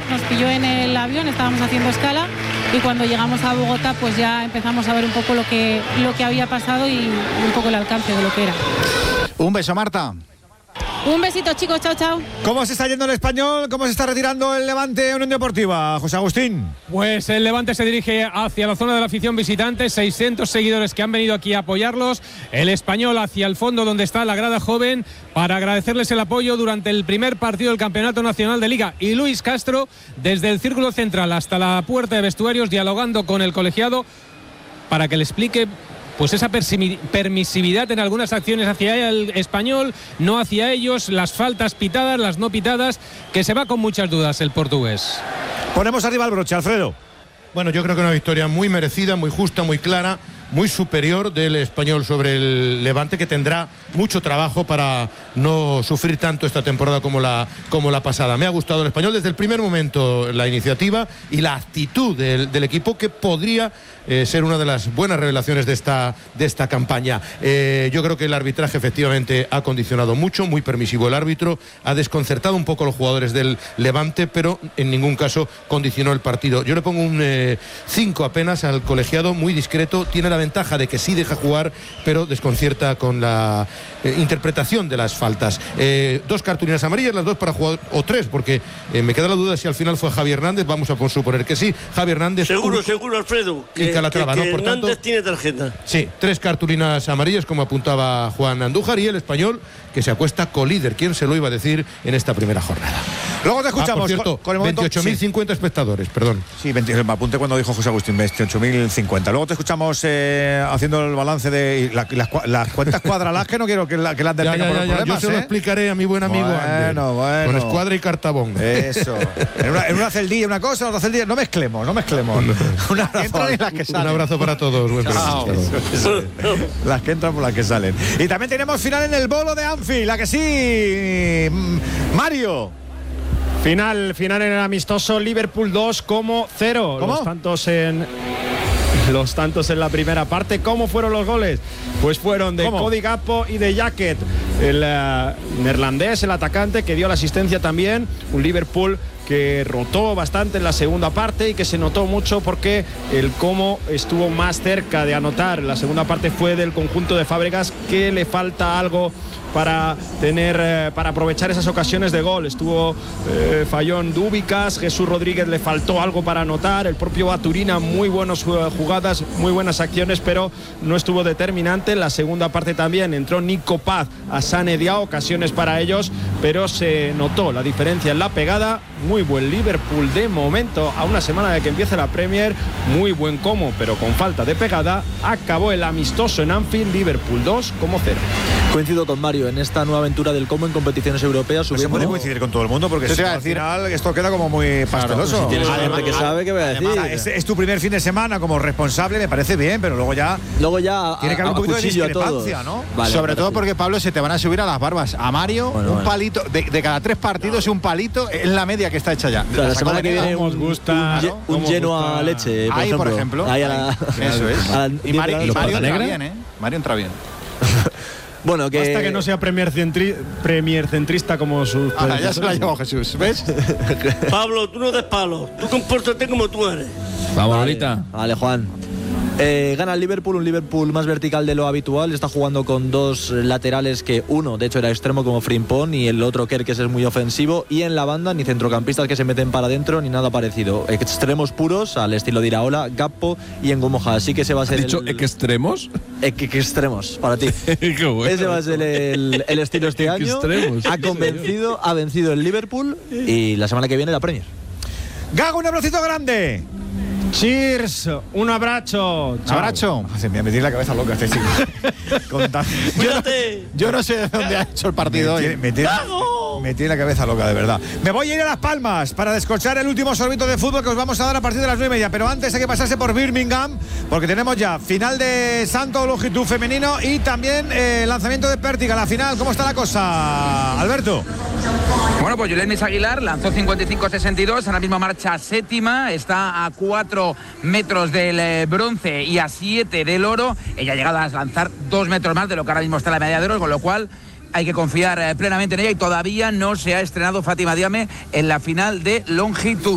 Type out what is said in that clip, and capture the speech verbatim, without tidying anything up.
nos pilló en el avión, estábamos haciendo escala y cuando llegamos a Bogotá pues ya empezamos a ver un poco lo que, lo que había pasado y un poco el alcance de lo que era. Un beso, Marta. Un besito, chicos, chao, chao. ¿Cómo se está yendo el Español? ¿Cómo se está retirando el Levante Unión Deportiva? José Agustín. Pues el Levante se dirige hacia la zona de la afición visitante, seiscientos seguidores que han venido aquí a apoyarlos. El Español hacia el fondo donde está la grada joven para agradecerles el apoyo durante el primer partido del Campeonato Nacional de Liga. Y Luis Castro, desde el círculo central hasta la puerta de vestuarios, dialogando con el colegiado para que le explique pues esa permisividad en algunas acciones hacia el Español, no hacia ellos, las faltas pitadas, las no pitadas, que se va con muchas dudas el portugués. Ponemos arriba el broche, Alfredo. Bueno, yo creo que una victoria muy merecida, muy justa, muy clara, muy superior del Español sobre el Levante, que tendrá mucho trabajo para no sufrir tanto esta temporada como la, como la pasada. Me ha gustado el Español desde el primer momento, la iniciativa y la actitud del, del equipo, que podría eh, ser una de las buenas revelaciones de esta, de esta campaña. Eh, yo creo que el arbitraje efectivamente ha condicionado mucho, muy permisivo el árbitro, ha desconcertado un poco a los jugadores del Levante, pero en ningún caso condicionó el partido. Yo le pongo un cinco eh, apenas al colegiado, muy discreto, tiene la ventaja de que sí deja jugar, pero desconcierta con la eh, interpretación de las faltas. Eh, dos cartulinas amarillas, las dos para jugador, o tres, porque eh, me queda la duda si al final fue Javi Hernández, vamos a suponer que sí. Javi Hernández. Seguro, un, seguro, Alfredo. Que, y Calatrava, que, ¿no? que Por Hernández tanto, tiene tarjeta. Sí, tres cartulinas amarillas, como apuntaba Juan Andújar, y el Español, que se acuesta colíder. ¿Quién se lo iba a decir en esta primera jornada? Luego te escuchamos. Ah, por cierto, con, con el momento, veintiocho mil cincuenta sí. espectadores, perdón. Sí, veinte, me apunté cuando dijo José Agustín, veintiocho mil cincuenta. Luego te escuchamos eh, haciendo el balance de la, las, las cuentas cuadradas, que no quiero que la, que las detenga por los problemas. Yo se ¿eh? lo explicaré a mi buen amigo bueno, Ander, bueno. con escuadra y cartabón. Eso. En una, en una celdilla, una cosa, en otra celdilla. No mezclemos, no mezclemos. Un abrazo, las que salen. Un abrazo para todos. Buen Chao. Eso, eso. Las que entran por las que salen. Y también tenemos final en el bolo de Anfield, la que sí. Mario. Final, final en el amistoso, Liverpool dos como cero. ¿Cómo? Los tantos en los tantos en la primera parte. ¿Cómo fueron los goles? Pues fueron de ¿Cómo? Cody Gakpo y de Jacket, el uh, neerlandés, el atacante, que dio la asistencia también. Un Liverpool que rotó bastante en la segunda parte y que se notó mucho porque el Como estuvo más cerca de anotar. La segunda parte fue del conjunto de Fábregas, que le falta algo para tener eh, para aprovechar esas ocasiones de gol. Estuvo eh, fallón Dúbicas, Jesús Rodríguez le faltó algo para anotar, el propio Baturina, muy buenas jugadas, muy buenas acciones, pero no estuvo determinante. En la segunda parte también entró Nico Paz a Sane Diao, ocasiones para ellos, pero se notó la diferencia en la pegada. Muy buen Liverpool de momento, a una semana de que empiece la Premier. Muy buen Como, pero con falta de pegada. Acabó el amistoso en Anfield, Liverpool dos como cero. Coincido con Mario en esta nueva aventura del Como en competiciones europeas. Pues se puede coincidir con todo el mundo, porque si al final esto queda como muy pasteloso. Claro, si tienes además, gente que sabe, ¿qué voy a decir? Además, es, es tu primer fin de semana como responsable, me parece bien, pero luego ya luego ya tiene que haber a, un poquito a de discrepancia, a ¿no? Vale, Sobre todo porque, Pablo, se te van a subir a las barbas. A Mario, bueno, un bueno. palito, de, de cada tres partidos y un palito es la media que está hecha ya. Claro, la semana que viene un, gusta, un, un lleno gusta. a leche, por Ahí, ejemplo. por ejemplo. Ahí a la, eso es. A y Mario, y Mario entra bien, ¿eh? Mario entra bien. Bueno, que... Basta que no sea premier, centri... premier centrista como sus... Ahora, ya se la llevó Jesús, ¿ves? Pablo, tú no des palos, tú compórtate como tú eres. Vamos, ahorita. Vale, vale, Juan. Eh, gana el Liverpool, un Liverpool más vertical de lo habitual. Está jugando con dos laterales, que uno de hecho era extremo como Frimpong y el otro Kerr, que es muy ofensivo, y en la banda ni centrocampistas que se meten para adentro ni nada parecido. Extremos puros al estilo de Iraola, Gakpo y Ngumoja. Así que ese va a ser ¿Has dicho el... extremos? Extremos para ti. Qué bueno. Ese va a ser el, el estilo este año. Extremos. Ha convencido, ha vencido el Liverpool y la semana que viene la Premier. Gago, un abracito grande. Cheers, un abrazo. Abrazo. Me metí la cabeza loca este chico. Cuídate. Yo no sé de dónde ha hecho el partido me hoy. Me tiene, me tiene la cabeza loca, de verdad. Me voy a ir a Las Palmas para descorchar el último sorbito de fútbol que os vamos a dar a partir de las nueve y media. Pero antes hay que pasarse por Birmingham, porque tenemos ya final de salto longitud femenino y también eh, lanzamiento de pértiga, la final. ¿Cómo está la cosa, Alberto? Bueno, pues Yulenis Aguilar lanzó cincuenta y cinco sesenta y dos, ahora mismo marcha séptima, está a cuatro metros del eh, bronce y a siete del oro. Ella ha llegado a lanzar dos metros más de lo que ahora mismo está la medalla de oro, con lo cual hay que confiar eh, plenamente en ella, y todavía no se ha estrenado Fátima Diame en la final de longitud.